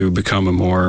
become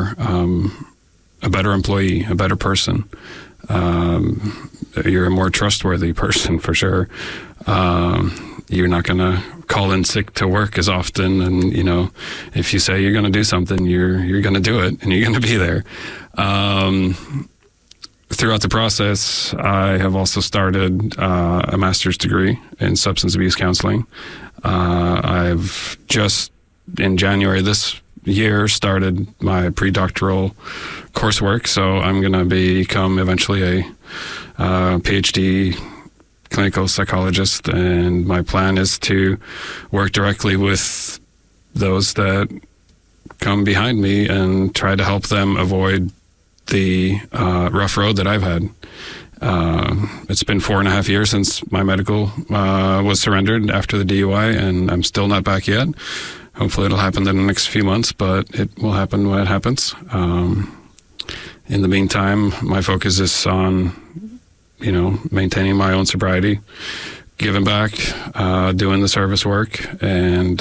a better employee, a better person. You're a more trustworthy person for sure. You're not going to call in sick to work as often, and if you say you're going to do something, you're going to do it, and you're going to be there. Throughout the process, I have also started a master's degree in substance abuse counseling. I've just in January this year started my pre-doctoral coursework, so I'm going to become eventually a PhD clinical psychologist, and my plan is to work directly with those that come behind me and try to help them avoid the rough road that I've had. It's been 4.5 years since my medical was surrendered after the DUI, and I'm still not back yet. Hopefully it'll happen in the next few months, but it will happen when it happens. In the meantime, my focus is on, maintaining my own sobriety, giving back, doing the service work, and,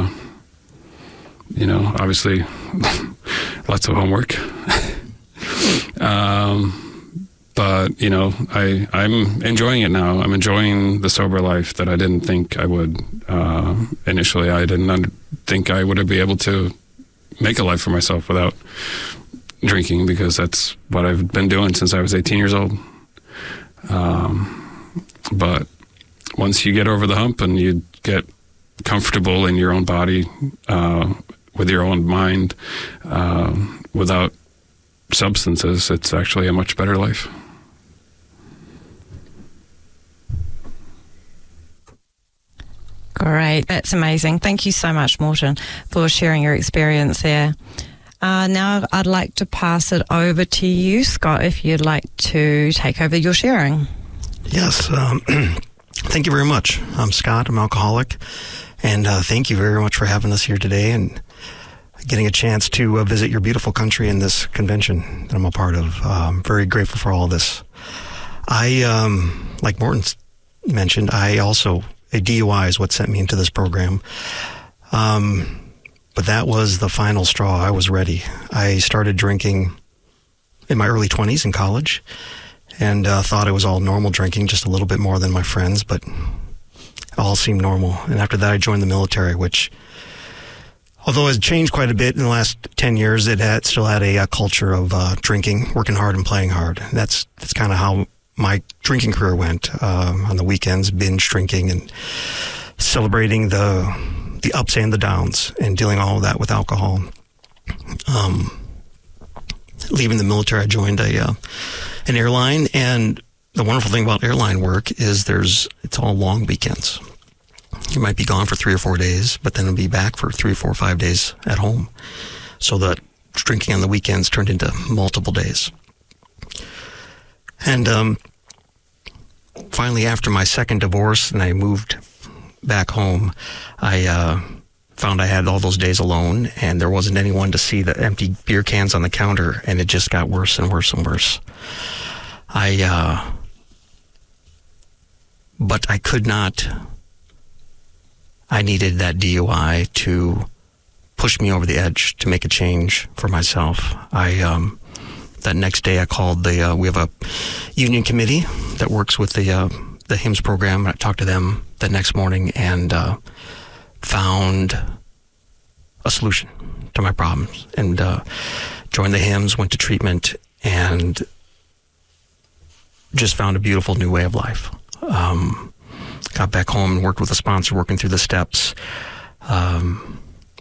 obviously lots of homework. But, I'm enjoying it now. I'm enjoying the sober life that I didn't think I would. Initially, I didn't think I would be able to make a life for myself without drinking, because that's what I've been doing since I was 18 years old. But once you get over the hump and you get comfortable in your own body, with your own mind, without substances, it's actually a much better life. Great. That's amazing. Thank you so much, Morten, for sharing your experience there. Now I'd like to pass it over to you, Scott, if you'd like to take over your sharing. Yes. Thank you very much. I'm Scott. I'm an alcoholic. And thank you very much for having us here today and getting a chance to visit your beautiful country in this convention that I'm a part of. I'm very grateful for all this. I, like Morten mentioned, a DUI is what sent me into this program. But that was the final straw. I was ready. I started drinking in my early 20s in college and thought it was all normal drinking, just a little bit more than my friends, but it all seemed normal. And after that, I joined the military, which, although it's changed quite a bit in the last 10 years, it still had a culture of drinking, working hard, and playing hard. That's kind of how my drinking career went. On the weekends, binge drinking and celebrating the ups and the downs and dealing all of that with alcohol. Leaving the military, I joined an airline, and the wonderful thing about airline work is it's all long weekends. You might be gone for 3 or 4 days, but then it'll be back for 3, 4, 5 days at home. So the drinking on the weekends turned into multiple days. And finally, after my second divorce and I moved back home, I found I had all those days alone, and there wasn't anyone to see the empty beer cans on the counter, and it just got worse and worse and worse. But I could not. I needed that DUI to push me over the edge to make a change for myself. That next day I called we have a union committee that works with the HIMSS program. I talked to them that next morning and found a solution to my problems, and joined the HIMSS, went to treatment, and just found a beautiful new way of life. Got back home and worked with a sponsor, working through the steps. The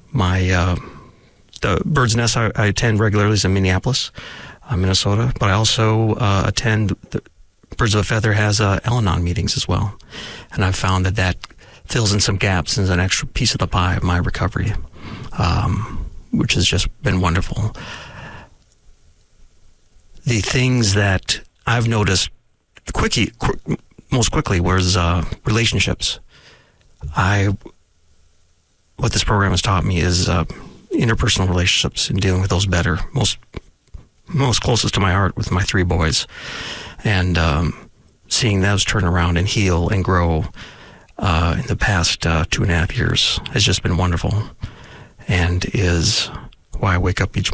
Bird's Nest I attend regularly is in Minneapolis, Minnesota, but I also attend the Birds of a Feather has Al-Anon meetings as well, and I've found that fills in some gaps and is an extra piece of the pie of my recovery, which has just been wonderful. The things that I've noticed most quickly was relationships. What this program has taught me is interpersonal relationships and dealing with those better. Most closest to my heart with my 3 boys, and seeing those turn around and heal and grow in the past 2.5 years has just been wonderful, and is why I wake up each